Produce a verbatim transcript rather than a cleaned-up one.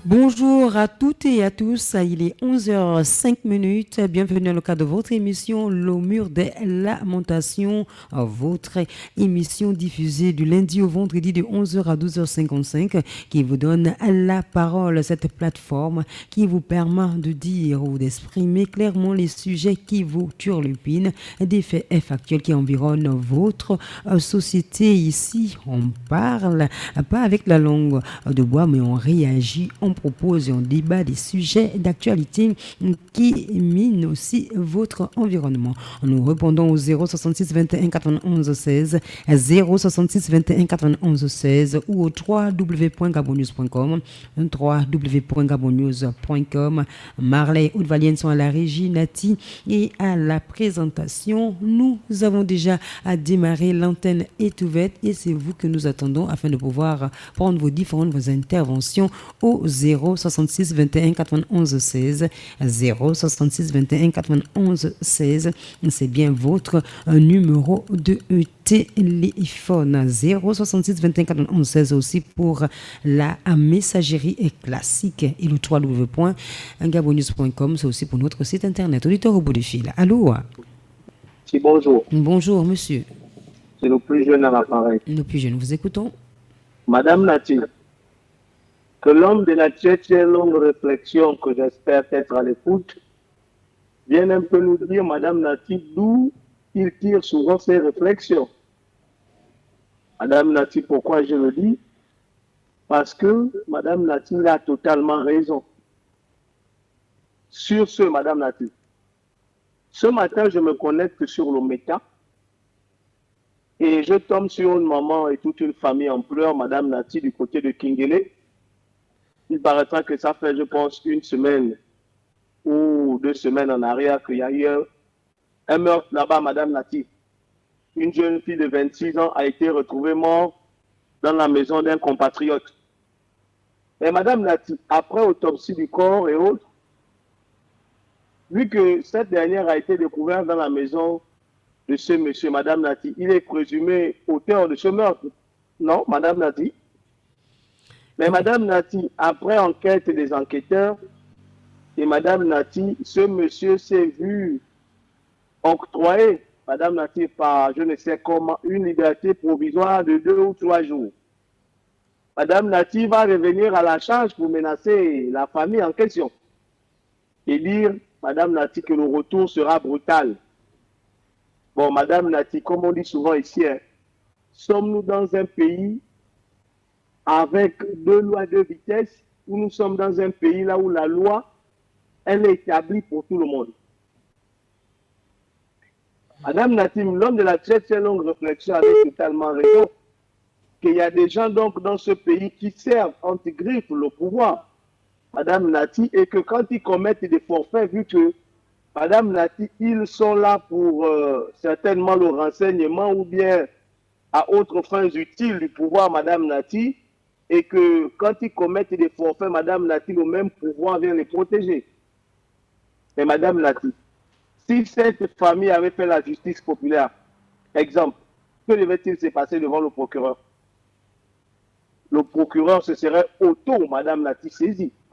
Bonjour à toutes et à tous, il est onze heures cinq. Bienvenue dans le cadre de votre émission Le Mur des Lamentations, votre émission diffusée du lundi au vendredi de onze heures à douze heures cinquante-cinq qui vous donne la parole, cette plateforme qui vous permet de dire ou d'exprimer clairement les sujets qui vous turlupinent, des faits factuels qui environnent votre société. Ici, on parle pas avec la langue de bois, mais on réagit, on propose et on débat des sujets d'actualité qui minent aussi votre environnement. Nous répondons au zéro soixante-six vingt et un quatre-vingt-onze seize, zéro soixante-six vingt et un quatre-vingt-onze seize ou au w w w point gabonnews point com, w w w point gabonnews point com. Marley Oudvalienne sont à la régie, Nati et à la présentation. Nous avons déjà à démarrer, l'antenne est ouverte et c'est vous que nous attendons afin de pouvoir prendre vos différentes vos interventions au zéro soixante-six vingt et un quatre-vingt-onze seize, zéro soixante-six vingt et un quatre-vingt-onze seize. C'est bien votre numéro de téléphone. zéro soixante-six vingt et un quatre-vingt-onze seize aussi pour la messagerie classique et le w w w point gabonnews point com. C'est aussi pour notre site internet. Auditeur au bout du fil. Allô? Si, bonjour. Bonjour, monsieur. C'est le plus jeune à l'appareil. Le plus jeune, vous écoutons. Madame Nati, que l'homme de la très très longue réflexion que j'espère être à l'écoute vienne un peu nous dire, Madame Nati, d'où il tire souvent ses réflexions. Madame Nati, pourquoi je le dis? Parce que Madame Nati a totalement raison. Sur ce, Madame Nati, ce matin, je me connecte sur le méta et je tombe sur une maman et toute une famille en pleurs, Madame Nati, du côté de Kingele. Il paraîtra que ça fait, je pense, une semaine ou deux semaines en arrière qu'il y a eu un meurtre là-bas, Madame Nati. Une jeune fille de vingt-six ans a été retrouvée morte dans la maison d'un compatriote. Et Madame Nati, après autopsie du corps et autres, vu que cette dernière a été découverte dans la maison de ce monsieur, Madame Nati, il est présumé auteur de ce meurtre. Non, Madame Nati? Mais Madame Nati, après enquête des enquêteurs, et Madame Nati, ce monsieur s'est vu octroyer, Madame Nati, par je ne sais comment, une liberté provisoire de deux ou trois jours. Madame Nati va revenir à la charge pour menacer la famille en question et dire, Madame Nati, que le retour sera brutal. Bon, Madame Nati, comme on dit souvent ici, hein, sommes-nous dans un pays avec deux lois de vitesse, où nous sommes dans un pays là où la loi, elle est établie pour tout le monde. Madame Natim, l'homme de la très très longue réflexion avait totalement raison, qu'il y a des gens donc dans ce pays qui servent anti-griffe le pouvoir, Madame Nati, et que quand ils commettent des forfaits, vu que Madame Nati, ils sont là pour euh, certainement le renseignement ou bien à autres fins utiles du pouvoir, Madame Nati, et que quand ils commettent des forfaits, Madame Nati, le même pouvoir vient les protéger. Mais Madame Nati, si cette famille avait fait la justice populaire, exemple, que devait-il se passer devant le procureur? Le procureur se serait auto, Madame Nati, saisi.